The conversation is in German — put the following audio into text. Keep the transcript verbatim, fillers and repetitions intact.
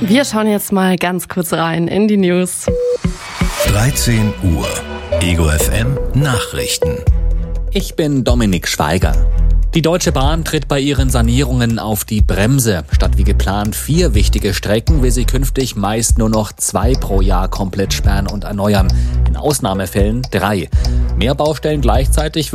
Wir schauen jetzt mal ganz kurz rein in die News. dreizehn Uhr. Ego F M Nachrichten. Ich bin Dominik Schweiger. Die Deutsche Bahn tritt bei ihren Sanierungen auf die Bremse. Statt wie geplant vier wichtige Strecken will sie künftig meist nur noch zwei pro Jahr komplett sperren und erneuern. In Ausnahmefällen drei. Mehr Baustellen gleichzeitig